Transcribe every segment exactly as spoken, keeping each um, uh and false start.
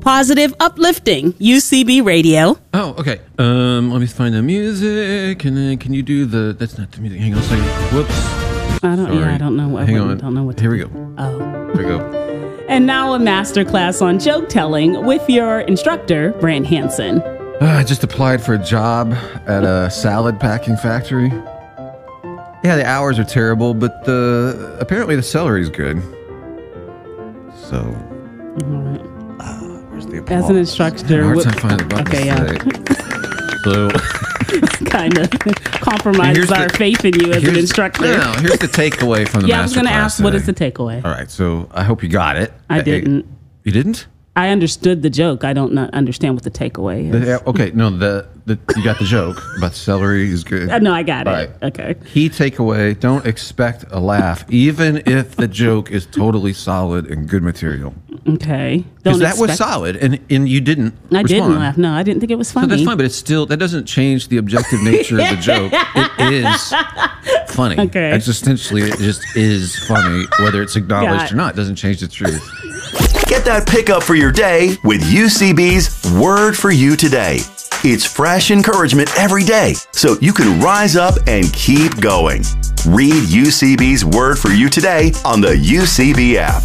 positive, uplifting U C B Radio. Oh, okay. Um, let me find the music, and then can you do the? That's not the music. Hang on a second. Whoops. I don't. Sorry. Yeah, I don't know. I Hang on. don't know what. To Here we do. go. Oh. Here we go. And now a masterclass on joke telling with your instructor, Brant Hansen. Uh, I just applied for a job at a salad packing factory. Yeah, the hours are terrible, but the apparently the salary is good. So, Right. uh, where's the As an instructor, hard what- time finding the buttons okay, yeah. today. So, kind of compromises Here's the- our faith in you as an here's- instructor. No, no, here's the takeaway from the Yeah, I was going to masterclass ask, what today. is the takeaway? All right, so I hope you got it. I didn't. You didn't? I understood the joke. I don't not understand what the takeaway is. Yeah, okay, no, the, the you got the joke about celery is good. Uh, no, I got Right. it. Okay. Key takeaway: don't expect a laugh, even if the joke is totally solid and good material. Okay. Because Don't that was expect- solid, and and you didn't. I respond. didn't laugh. No, I didn't think it was funny. So that's fine, but it's still that doesn't change the objective nature of the joke. It is funny. Okay. Existentially, it just is funny, whether it's acknowledged Got- or not. It doesn't change the truth. Get that pickup for your day with U C B's Word for You Today. It's fresh encouragement every day, so you can rise up and keep going. Read U C B's Word for You Today on the U C B app.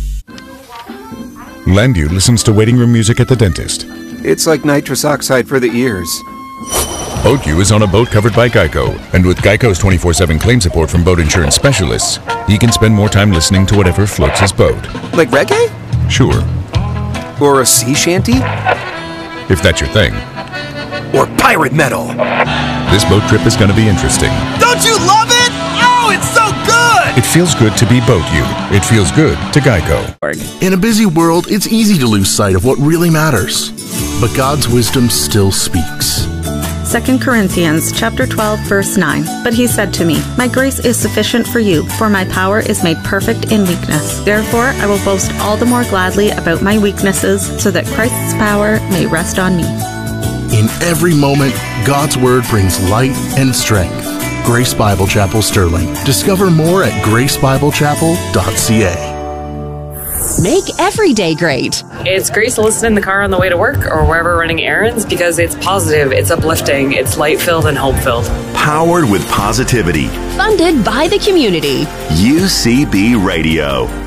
Landu listens to waiting room music at the dentist. It's like nitrous oxide for the ears. BoatU is on a boat covered by Geico, and with Geico's twenty-four seven claim support from boat insurance specialists, he can spend more time listening to whatever floats his boat. Like reggae? Sure, Or a sea shanty? if that's your thing. Or pirate metal? This boat trip is going to be interesting. Don't you love it? Oh, it's so good! It feels good to be BoatU. It feels good to Geico. In a busy world, it's easy to lose sight of what really matters. But God's wisdom still speaks. Second Corinthians chapter twelve, verse nine. But he said to me, My grace is sufficient for you, for my power is made perfect in weakness. Therefore I will boast all the more gladly about my weaknesses, so that Christ's power may rest on me. In every moment, God's Word brings light and strength. Grace Bible Chapel Sterling. Discover more at grace bible chapel dot c a. Make every day great. It's Grace to listen in the car on the way to work or wherever running errands because it's positive, it's uplifting, it's light-filled and hope-filled. Powered with positivity. Funded by the community. U C B Radio.